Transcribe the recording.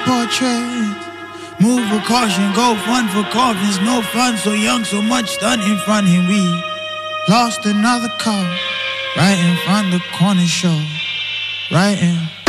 portrait. Move with caution, go fun for coffins. No fun, so young, so much done in front. And we lost another car right in front of the corner show. Right in